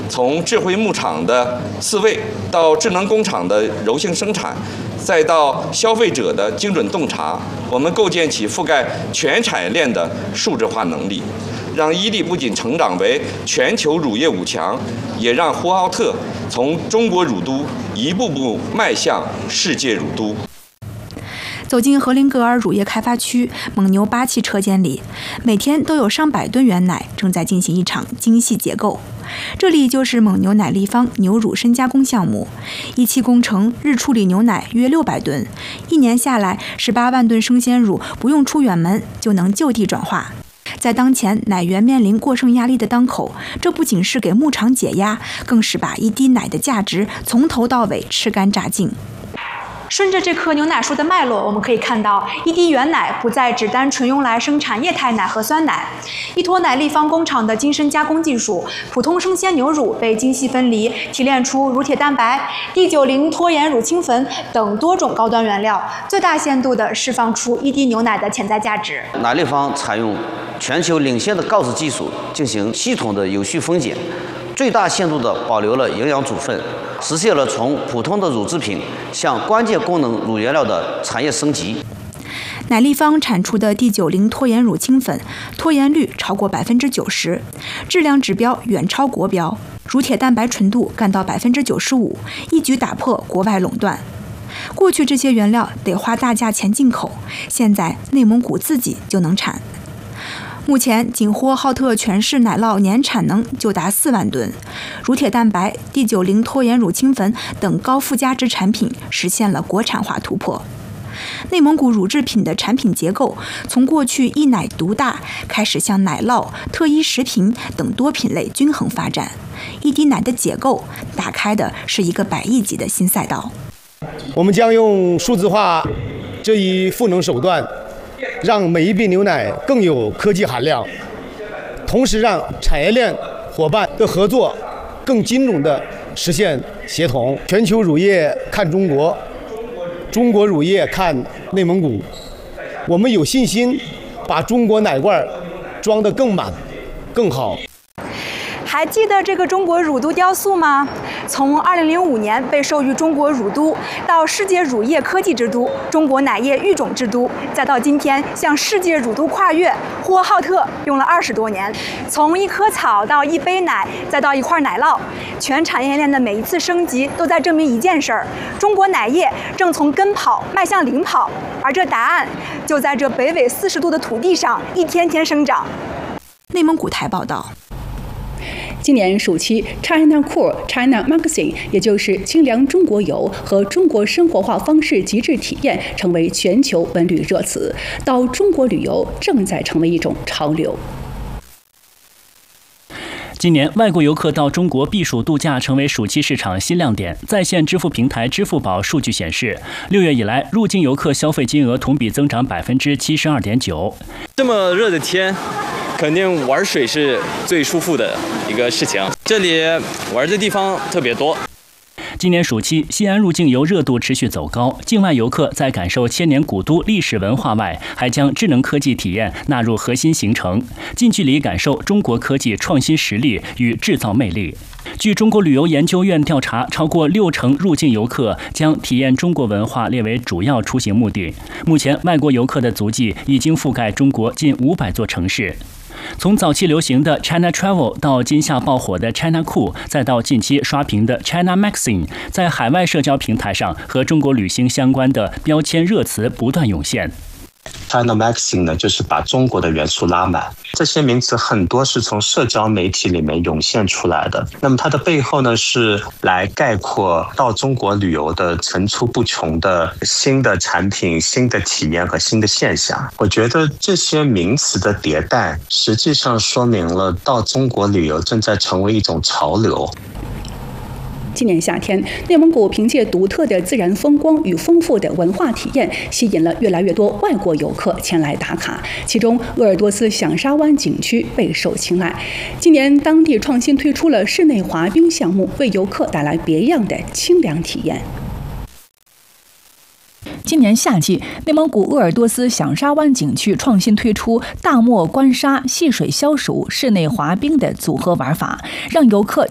从智慧牧场的饲喂到智能工厂的柔性生产，再到消费者的精准洞察，我们构建起覆盖全产业链的数字化能力，让伊利不仅成长为全球乳业五强，也让呼和浩特从中国乳都一步步迈向世界乳都。 走进荷林格尔乳业开发区蒙牛8期车间里，每天都有上百吨原奶正在进行一场精细结构。这里就是蒙牛奶立方牛乳深加工项目，1期工程日处理牛奶约600吨，1年下来18万吨生鲜乳不用出远门就能就地转化。在当前奶源面临过剩压力的当口，这不仅是给牧场解压，更是把一滴奶的价值从头到尾吃干榨净。顺着这棵牛奶树的脉络，我们可以看到，一滴原奶不再只单纯用来生产液态奶和酸奶。依托奶立方工厂的精深加工技术，普通生鲜牛乳被精细分离，提炼出乳铁蛋白、D90脱盐乳清粉等多种高端原料，最大限度地释放出一滴牛奶的潜在价值。 奶立方采用全球领先的告子技术进行系统的有序分解，最大限度地保留了营养组分，实现了从普通的乳制品向关键功能乳原料的产业升级。 奶立方产出的D90脱盐乳清粉，脱盐率超过90%，质量指标远超国标，乳铁蛋白纯度干到95%，一举打破国外垄断。过去这些原料得花大价钱进口，现在内蒙古自己就能产。目前，仅呼和浩特全市奶酪年产能就达4万吨，乳铁蛋白、D90脱盐乳清粉等高附加值产品实现了国产化突破。内蒙古乳制品的产品结构从过去一奶独大，开始向奶酪、特衣食品等多品类均衡发展。一滴奶的解构打开的是一个100亿级的新赛道。 我们将用数字化这一赋能手段，让每一杯牛奶更有科技含量，同时让产业链伙伴的合作更精准地实现协同。全球乳业看中国，中国乳业看内蒙古，我们有信心把中国奶罐装得更满、更好。 还记得这个中国乳都雕塑吗？从2005年被授予中国乳都，到世界乳业科技之都、中国奶业育种之都，再到今天向世界乳都跨越，呼和浩特用了20多年。从一棵草到一杯奶，再到一块奶酪，全产业链的每一次升级都在证明一件事儿：中国奶业正从跟跑迈向领跑，而这答案就在这北纬40度的土地上一天天生长。内蒙古台报道。 今年暑期 China Cool、China Magazine， 也就是清凉中国游和中国生活化方式极致体验，成为全球文旅热词。到中国旅游正在成为一种潮流。 今年，外国游客到中国避暑度假成为暑期市场新亮点。在线支付平台支付宝数据显示，6月以来，入境游客消费金额同比增长72.9%。 这么热的天，肯定玩水是最舒服的一个事情。这里玩的地方特别多。 今年暑期，西安入境游热度持续走高，境外游客在感受千年古都历史文化外，还将智能科技体验纳入核心行程，近距离感受中国科技创新实力与制造魅力。据中国旅游研究院调查，超过60%入境游客将体验中国文化列为主要出行目的。目前，外国游客的足迹已经覆盖中国近500座城市。从早期流行的 China Travel 到今夏爆火的 China Cool， 再到近期刷屏的 China Magazine， 在海外社交平台上和中国旅行相关的标签热词不断涌现。 China Magazine 呢，就是把中国的元素拉满。这些名词很多是从社交媒体里面涌现出来的。那么它的背后呢，是来概括到中国旅游的层出不穷的新的产品、新的体验和新的现象。我觉得这些名词的迭代，实际上说明了到中国旅游正在成为一种潮流。 今年夏天，内蒙古凭借独特的自然风光与丰富的文化体验，吸引了越来越多外国游客前来打卡。其中，鄂尔多斯响沙湾景区备受青睐。今年，当地创新推出了室内滑冰项目，为游客带来别样的清凉体验。 今年夏季，内蒙古鄂尔多斯响沙湾景区创新推出大漠观沙、戏水消暑、室内滑冰的组合玩法，让游客